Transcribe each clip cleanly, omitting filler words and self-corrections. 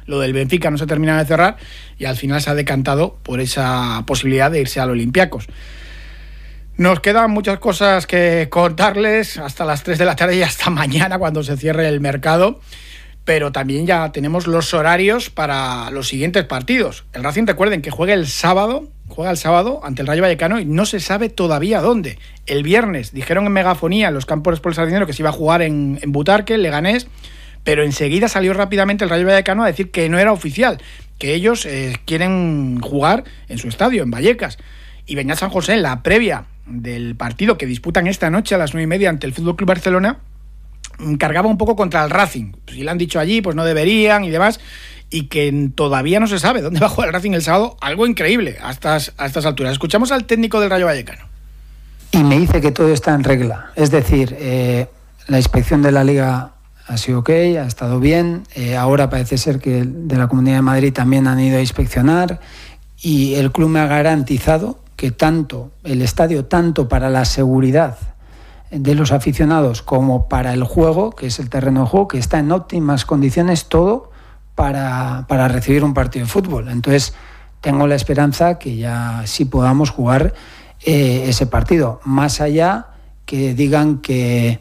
lo del Benfica no se termina de cerrar y al final se ha decantado por esa posibilidad de irse al Olympiacos. Nos quedan muchas cosas que contarles hasta las 3 de la tarde y hasta mañana cuando se cierre el mercado, pero también ya tenemos los horarios para los siguientes partidos. El Racing, recuerden que juega el sábado ante el Rayo Vallecano y no se sabe todavía dónde. El viernes dijeron en megafonía en los campos por el Sardinero que se iba a jugar en Butarque, en Leganés, pero enseguida salió rápidamente el Rayo Vallecano a decir que no era oficial, que ellos quieren jugar en su estadio, en Vallecas. Y Beñat San José, en la previa del partido que disputan esta noche a las 9:30 ante el FC Barcelona, cargaba un poco contra el Racing. Si le han dicho allí, pues no deberían y demás, y que todavía no se sabe dónde va a jugar el Racing el sábado. Algo increíble a estas alturas. Escuchamos al técnico del Rayo Vallecano. Y me dice que todo está en regla. Es decir, la inspección de la Liga ha sido ok, ha estado bien. Ahora parece ser que de la Comunidad de Madrid también han ido a inspeccionar. Y el club me ha garantizado que tanto el estadio, tanto para la seguridad de los aficionados como para el juego, que es el terreno de juego, que está en óptimas condiciones todo para recibir un partido de fútbol. Entonces tengo la esperanza que ya sí podamos jugar ese partido, más allá que digan que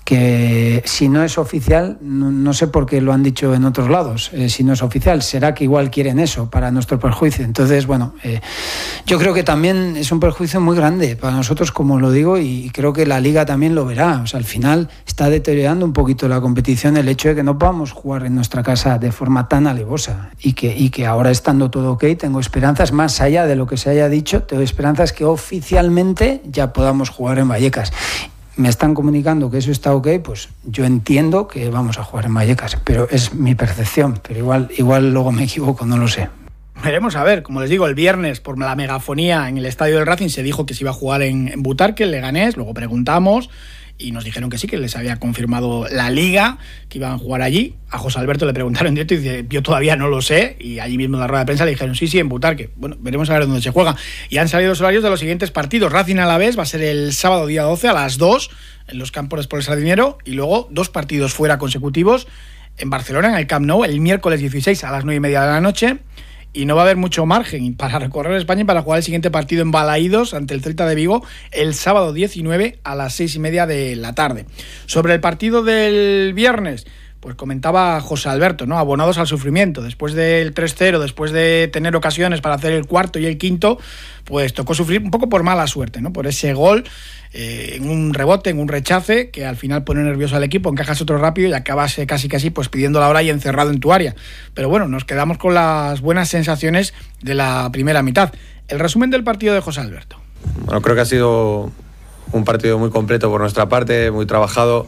si no es oficial, no sé por qué lo han dicho en otros lados, si no es oficial, será que igual quieren eso para nuestro perjuicio. Entonces, bueno, yo creo que también es un perjuicio muy grande para nosotros, como lo digo, y creo que la Liga también lo verá. O sea, al final está deteriorando un poquito la competición el hecho de que no podamos jugar en nuestra casa de forma tan alevosa y que ahora, estando todo ok, tengo esperanzas, más allá de lo que se haya dicho, tengo esperanzas que oficialmente ya podamos jugar en Vallecas. Me están comunicando que eso está ok, pues yo entiendo que vamos a jugar en Vallecas, pero es mi percepción, pero igual luego me equivoco, no lo sé. Veremos a ver, como les digo, el viernes por la megafonía en el estadio del Racing se dijo que se iba a jugar en Butarque, en Leganés, luego preguntamos y nos dijeron que sí, que les había confirmado la Liga, que iban a jugar allí. A José Alberto le preguntaron en directo y dice, yo todavía no lo sé, y allí mismo en la rueda de prensa le dijeron, sí, en Butarque. Bueno, veremos a ver dónde se juega. Y han salido los horarios de los siguientes partidos. Racing Alavés va a ser el sábado día 12 a las 2 en los campos por el Sardinero, y luego 2 partidos fuera consecutivos en Barcelona, en el Camp Nou, el miércoles 16 a las 9:30 de la noche. Y no va a haber mucho margen para recorrer España y para jugar el siguiente partido en Balaídos ante el Celta de Vigo el sábado 19 a las 6:30 de la tarde. Sobre el partido del viernes, pues comentaba José Alberto, ¿no? Abonados al sufrimiento. Después del 3-0, después de tener ocasiones para hacer el cuarto y el quinto, pues tocó sufrir un poco por mala suerte, ¿no? Por ese gol en un rebote, en un rechace, que al final pone nervioso al equipo, encajas otro rápido y acabas casi pues pidiendo la hora y encerrado en tu área. Pero bueno, nos quedamos con las buenas sensaciones de la primera mitad. El resumen del partido de José Alberto. Bueno, creo que ha sido un partido muy completo por nuestra parte, muy trabajado.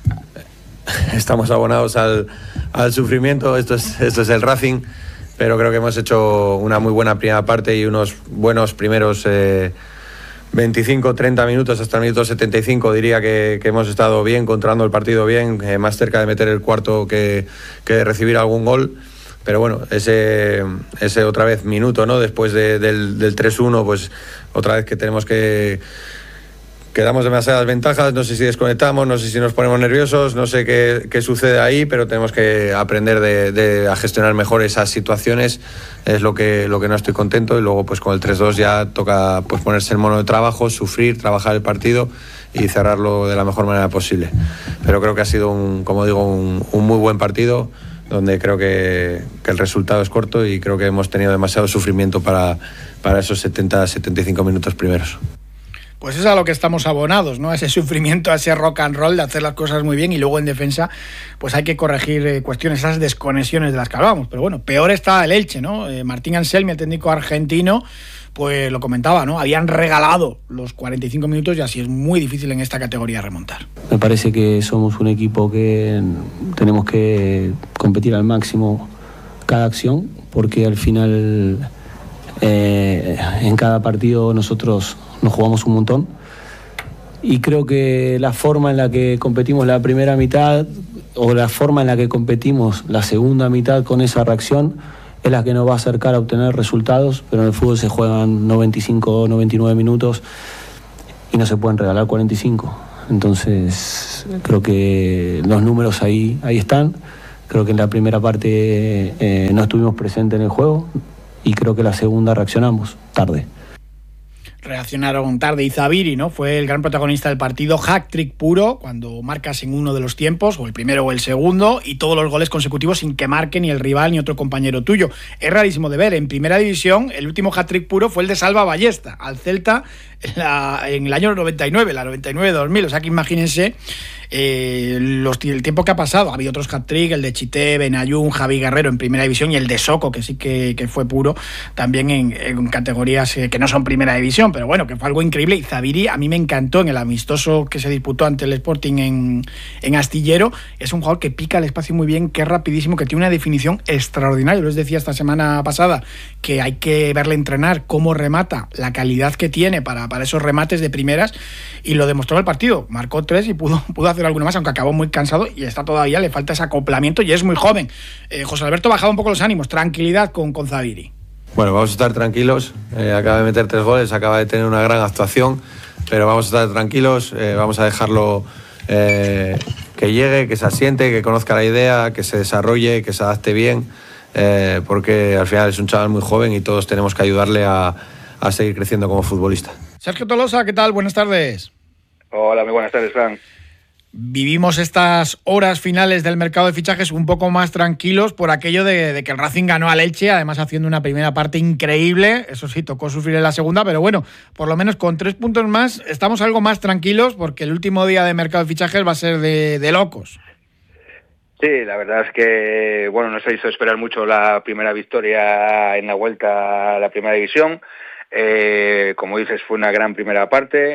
Estamos abonados al sufrimiento, esto es el Racing, pero creo que hemos hecho una muy buena primera parte y unos buenos primeros 25-30 minutos, hasta el minuto 75 diría que hemos estado bien, controlando el partido bien, más cerca de meter el cuarto que de recibir algún gol. Pero bueno, ese otra vez minuto, ¿no? Después del 3-1, pues otra vez que tenemos que damos demasiadas ventajas, no sé si desconectamos, no sé si nos ponemos nerviosos, no sé qué sucede ahí, pero tenemos que aprender a gestionar mejor esas situaciones, es lo que no estoy contento. Y luego pues con el 3-2 ya toca pues ponerse el mono de trabajo, sufrir, trabajar el partido y cerrarlo de la mejor manera posible. Pero creo que ha sido un muy buen partido, donde creo que el resultado es corto y creo que hemos tenido demasiado sufrimiento para esos 70-75 minutos primeros. Pues es a lo que estamos abonados, ¿no? A ese sufrimiento, a ese rock and roll de hacer las cosas muy bien, y luego en defensa pues hay que corregir cuestiones, esas desconexiones de las que hablábamos. Pero bueno, peor está el Elche, ¿no? Martín Anselmi, el técnico argentino, pues lo comentaba, ¿no? Habían regalado los 45 minutos y así es muy difícil en esta categoría remontar. Me parece que somos un equipo que tenemos que competir al máximo cada acción, porque al final en cada partido nosotros nos jugamos un montón, y creo que la forma en la que competimos la primera mitad o la forma en la que competimos la segunda mitad con esa reacción es la que nos va a acercar a obtener resultados. Pero en el fútbol se juegan 95 o 99 minutos y no se pueden regalar 45. Entonces creo que los números ahí están. Creo que en la primera parte no estuvimos presentes en el juego y creo que la segunda reaccionamos tarde. Reaccionaron tarde y Zaviri, ¿no? Fue el gran protagonista del partido, hat-trick puro, cuando marcas en uno de los tiempos, o el primero o el segundo, y todos los goles consecutivos sin que marque ni el rival ni otro compañero tuyo. Es rarísimo de ver. En primera división, el último hat-trick puro fue el de Salva Ballesta, al Celta, en el año 99, la 99-2000. O sea que imagínense el tiempo que ha pasado. Ha habido otros hat-trick, el de Chité, Benayoun, Javi Guerrero en primera división, y el de Soko, que sí que fue puro, también en categorías que no son primera división, pero bueno, que fue algo increíble. Y Zaviri a mí me encantó en el amistoso que se disputó ante el Sporting en Astillero. Es un jugador que pica el espacio muy bien, que es rapidísimo, que tiene una definición extraordinaria. Les decía esta semana pasada que hay que verle entrenar cómo remata, la calidad que tiene para esos remates de primeras, y lo demostró en el partido. Marcó 3 y pudo hacer alguno más, aunque acabó muy cansado y está todavía, le falta ese acoplamiento y es muy joven. José Alberto, bajaba un poco los ánimos, tranquilidad con Zaviri. Bueno, vamos a estar tranquilos. Acaba de meter 3 goles, acaba de tener una gran actuación, pero vamos a estar tranquilos, vamos a dejarlo que llegue, que se asiente, que conozca la idea, que se desarrolle, que se adapte bien, porque al final es un chaval muy joven y todos tenemos que ayudarle a seguir creciendo como futbolista. Sergio Tolosa, ¿qué tal? Buenas tardes. Hola, muy buenas tardes, Fran. Vivimos estas horas finales del mercado de fichajes un poco más tranquilos por aquello de que el Racing ganó al Elche, además haciendo una primera parte increíble. Eso sí, tocó sufrir en la segunda, pero bueno, por lo menos con 3 puntos más estamos algo más tranquilos, porque el último día de mercado de fichajes va a ser de locos. Sí, la verdad es que bueno, no se hizo esperar mucho la primera victoria en la vuelta a la primera división. Como dices, fue una gran primera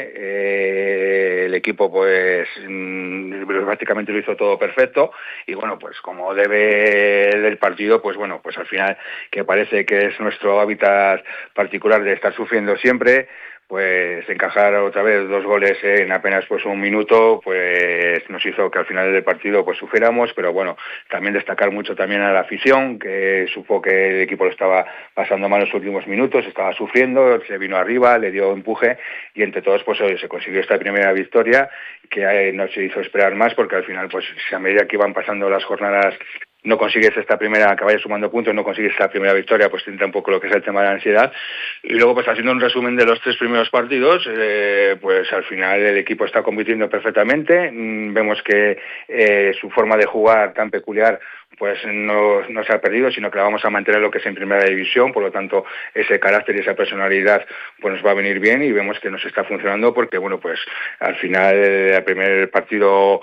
parte. El equipo pues prácticamente lo hizo todo perfecto, y bueno, pues como debe del partido, pues bueno, pues al final, que parece que es nuestro hábitat particular de estar sufriendo siempre, pues encajar otra vez 2 goles en apenas pues un minuto, pues nos hizo que al final del partido pues sufriéramos. Pero bueno, también destacar mucho también a la afición, que supo que el equipo lo estaba pasando mal los últimos minutos, estaba sufriendo, se vino arriba, le dio empuje, y entre todos pues se consiguió esta primera victoria, que no se hizo esperar más, porque al final pues a medida que iban pasando las jornadas no consigues esta primera, que vayas sumando puntos, no consigues esta primera victoria, pues entra un poco lo que es el tema de la ansiedad. Y luego, pues haciendo un resumen de los 3 primeros partidos, pues al final el equipo está compitiendo perfectamente. Vemos que su forma de jugar tan peculiar pues no se ha perdido, sino que la vamos a mantener lo que es en primera división. Por lo tanto, ese carácter y esa personalidad pues nos va a venir bien, y vemos que nos está funcionando, porque bueno, pues al final el primer partido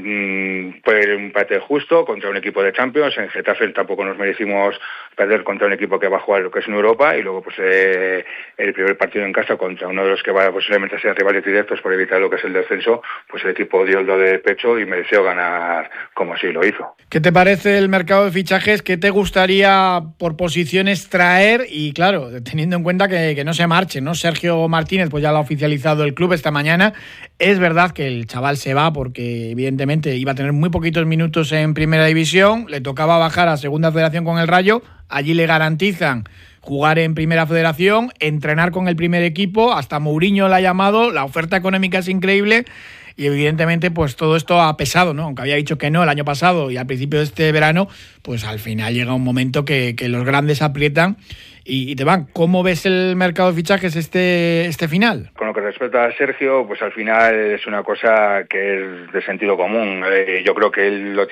fue un empate justo contra un equipo de Champions. En Getafe tampoco nos merecimos perder contra un equipo que va a jugar lo que es en Europa, y luego pues el primer partido en casa contra uno de los que va posiblemente a ser rivales directos por evitar lo que es el descenso, pues el equipo dio el do de pecho y mereció ganar como así lo hizo. ¿Qué te parece el mercado de fichajes? ¿Qué te gustaría por posiciones traer? Y claro, teniendo en cuenta que no se marche, ¿no? Sergio Martínez pues ya lo ha oficializado el club esta mañana. Es verdad que el chaval se va porque evidentemente iba a tener muy poquitos minutos en primera división, le tocaba bajar a segunda federación con el Rayo, allí le garantizan jugar en primera federación, entrenar con el primer equipo, hasta Mourinho la ha llamado, la oferta económica es increíble. Y evidentemente pues todo esto ha pesado, ¿no? Aunque había dicho que no el año pasado y al principio de este verano, pues al final llega un momento que los grandes aprietan y te van. ¿Cómo ves el mercado de fichajes este final? Con lo que respecta a Sergio, pues al final es una cosa que es de sentido común. Yo creo que él lo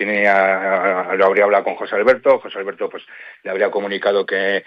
habría hablado con José Alberto. José Alberto pues le habría comunicado que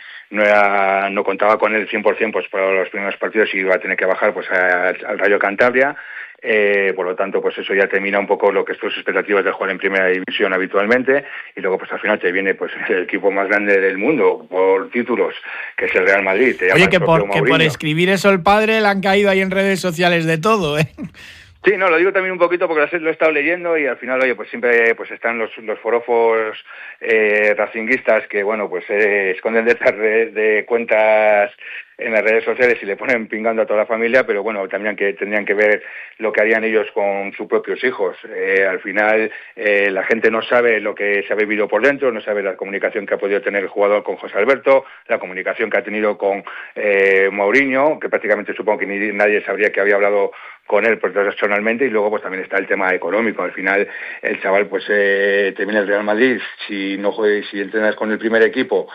no contaba con él 100% pues para los primeros partidos, y iba a tener que bajar pues al Rayo Cantabria. Por lo tanto, pues eso ya termina un poco lo que es tus expectativas de jugar en primera división habitualmente, y luego pues al final te viene pues el equipo más grande del mundo por títulos, que es el Real Madrid. Oye, que por escribir eso el padre le han caído ahí en redes sociales de todo, ¿eh? Sí, no, lo digo también un poquito porque lo he estado leyendo, y al final, oye, pues siempre pues están los forofos racinguistas que, bueno, pues esconden detrás de cuentas en las redes sociales y le ponen pingando a toda la familia, pero bueno, también tendrían que ver lo que harían ellos con sus propios hijos. Al final la gente no sabe lo que se ha vivido por dentro, no sabe la comunicación que ha podido tener el jugador con José Alberto, la comunicación que ha tenido con Mourinho, que prácticamente supongo que nadie sabría que había hablado con él personalmente, y luego pues también está el tema económico. Al final el chaval pues termina el Real Madrid, si no juegue, si entrenas con el primer equipo